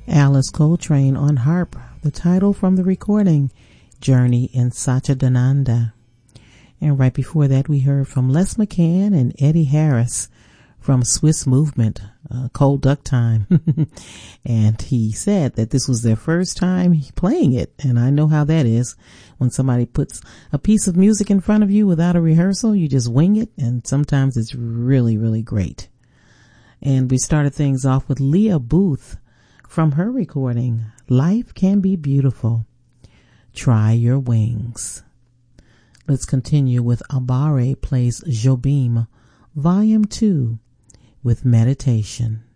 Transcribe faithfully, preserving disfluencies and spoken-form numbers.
Alice Coltrane on harp, the title from the recording, Journey in Satchidananda. And right before that, we heard from Les McCann and Eddie Harris from Swiss Movement, uh, Cold Duck Time. And he said that this was their first time playing it. And I know how that is. When somebody puts a piece of music in front of you without a rehearsal, you just wing it. And sometimes it's really, really great. And we started things off with Leah Booth from her recording, Life Can Be Beautiful. Try Your Wings. Let's continue with Abare plays Jobim, Volume two, with Meditation.